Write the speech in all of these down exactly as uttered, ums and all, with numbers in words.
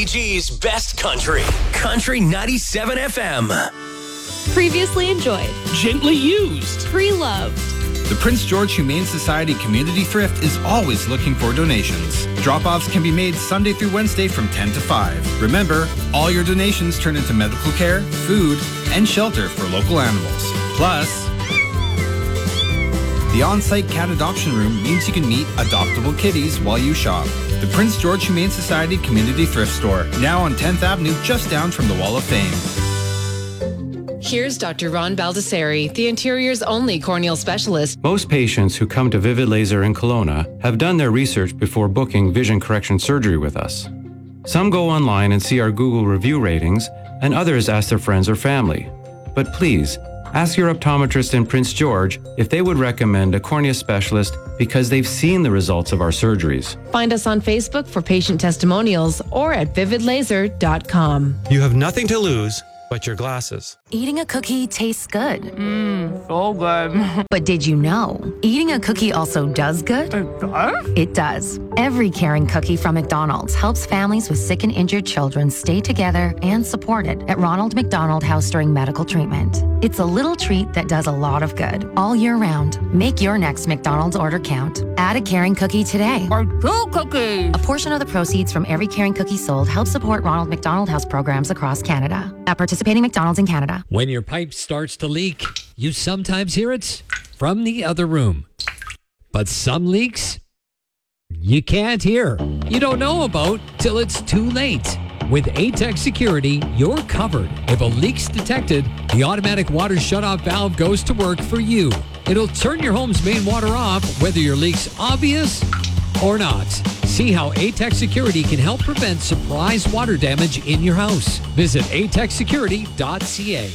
G's best country. Country ninety-seven F M. Previously enjoyed. Gently used. Pre-loved. The Prince George Humane Society Community Thrift is always looking for donations. Drop-offs can be made Sunday through Wednesday from ten to five. Remember, all your donations turn into medical care, food, and shelter for local animals. Plus, the on-site cat adoption room means you can meet adoptable kitties while you shop. The Prince George Humane Society Community Thrift Store, now on tenth Avenue, just down from the Wall of Fame. Here's Doctor Ron Baldessari, the interior's only corneal specialist. Most patients who come to Vivid Laser in Kelowna have done their research before booking vision correction surgery with us. Some go online and see our Google review ratings, and others ask their friends or family. But please, ask your optometrist in Prince George if they would recommend a cornea specialist because they've seen the results of our surgeries. Find us on Facebook for patient testimonials or at vivid laser dot com. You have nothing to lose but your glasses. Eating a cookie tastes good. Mmm, so good. But did you know, eating a cookie also does good? It does? It does. Every caring cookie from McDonald's helps families with sick and injured children stay together and supported at Ronald McDonald House during medical treatment. It's a little treat that does a lot of good all year round. Make your next McDonald's order count. Add a caring cookie today. Or two cookies. A portion of the proceeds from every caring cookie sold helps support Ronald McDonald House programs across Canada. At participating McDonald's in Canada. When your pipe starts to leak, you sometimes hear it from the other room. But some leaks, you can't hear. You don't know about till it's too late. With A TEC Security, you're covered. If a leak's detected, the automatic water shutoff valve goes to work for you. It'll turn your home's main water off, whether your leak's obvious or not. See how A TEC Security can help prevent surprise water damage in your house. Visit a tech security dot c a.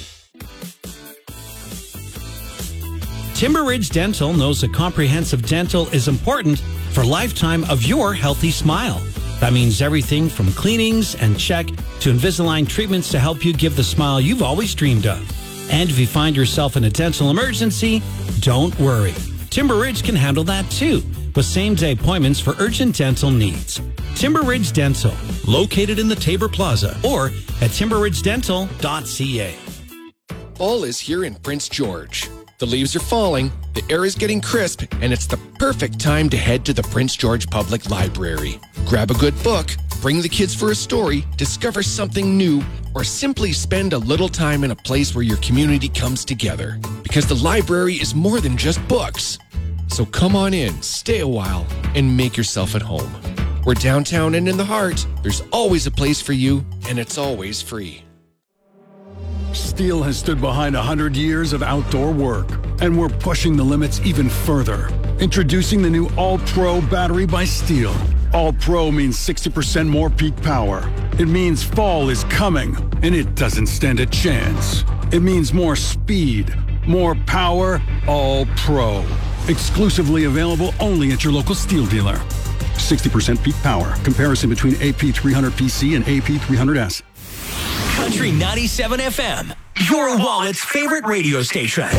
Timber Ridge Dental knows that comprehensive dental is important for a lifetime of your healthy smile. That means everything from cleanings and check to Invisalign treatments to help you give the smile you've always dreamed of. And if you find yourself in a dental emergency, don't worry. Timber Ridge can handle that too, with same-day appointments for urgent dental needs. Timber Ridge Dental, located in the Tabor Plaza or at timber ridge dental dot c a. Fall is here in Prince George. The leaves are falling, the air is getting crisp, and it's the perfect time to head to the Prince George Public Library. Grab a good book, bring the kids for a story, discover something new, or simply spend a little time in a place where your community comes together. Because the library is more than just books. So come on in, stay a while, and make yourself at home. We're downtown and in the heart. There's always a place for you, and it's always free. Steel has stood behind one hundred years of outdoor work, and we're pushing the limits even further. Introducing the new All-Pro battery by Steel. All-Pro means sixty percent more peak power. It means fall is coming, and it doesn't stand a chance. It means more speed, more power, All-Pro. Exclusively available only at your local Steel dealer. sixty percent peak power. Comparison between A P three hundred P C and A P three hundred S. Country ninety-seven F M, your wallet's favorite radio station.